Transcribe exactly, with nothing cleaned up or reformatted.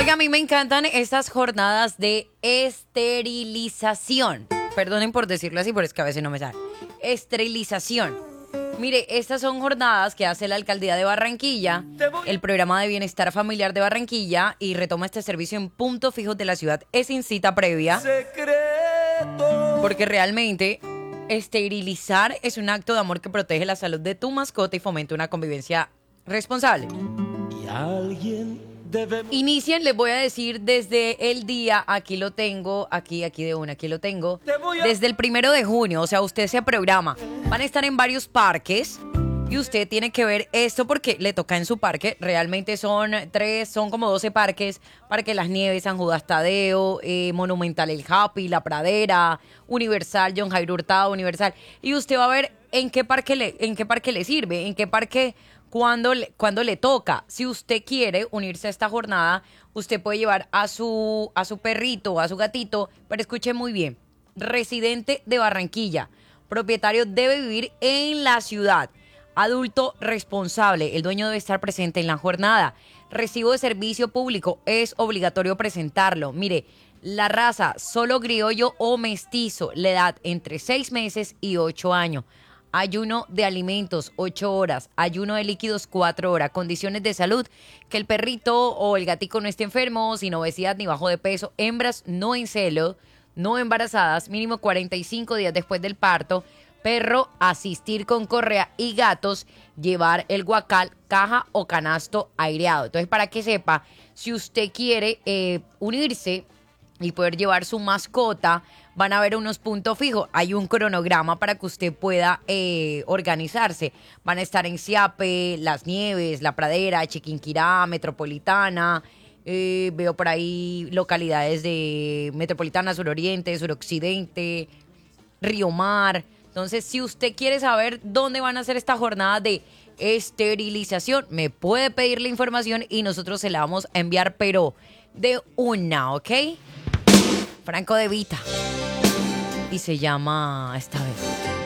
Oiga, a mí me encantan estas jornadas de esterilización. Perdonen por decirlo así, pero es que a veces no me sale. Esterilización. Mire, estas son jornadas que hace la Alcaldía de Barranquilla, el Programa de Bienestar Familiar de Barranquilla, y retoma este servicio en puntos fijos de la ciudad. Es sin cita previa. Porque realmente esterilizar es un acto de amor que protege la salud de tu mascota y fomenta una convivencia responsable. Y alguien debe... Inicien, les voy a decir desde el día, aquí lo tengo, aquí, aquí de una, aquí lo tengo, desde el primero de junio, o sea, usted se programa. Van a estar en varios parques y usted tiene que ver esto porque le toca en su parque. Realmente son tres, son como doce parques: Parque Las Nieves, San Judas Tadeo, eh, Monumental El Happy, La Pradera, Universal, John Jairo Hurtado, Universal. Y usted va a ver en qué parque le, en qué parque le sirve, en qué parque... Cuando le, cuando le toca. Si usted quiere unirse a esta jornada, usted puede llevar a su, a su perrito o a su gatito, pero escuche muy bien: residente de Barranquilla, propietario debe vivir en la ciudad, adulto responsable, el dueño debe estar presente en la jornada, recibo de servicio público, es obligatorio presentarlo. Mire, la raza, solo criollo o mestizo, la edad entre seis meses y ocho años. Ayuno de alimentos, ocho horas. Ayuno de líquidos, cuatro horas. Condiciones de salud: que el perrito o el gatico no esté enfermo, sin obesidad ni bajo de peso. Hembras no en celo, no embarazadas, mínimo cuarenta y cinco días después del parto. Perro, asistir con correa. Y gatos, llevar el guacal, caja o canasto aireado. Entonces, para que sepa, si usted quiere eh, unirse y poder llevar su mascota, van a haber unos puntos fijos. Hay un cronograma para que usted pueda eh, organizarse. Van a estar en Siape, Las Nieves, La Pradera, Chiquinquirá, Metropolitana. Eh, veo por ahí localidades de Metropolitana, Suroriente, Suroccidente, Río Mar. Entonces, si usted quiere saber dónde van a hacer esta jornada de esterilización, me puede pedir la información y nosotros se la vamos a enviar, pero de una, ¿ok? Franco De Vita. Y se llama Esta Vez.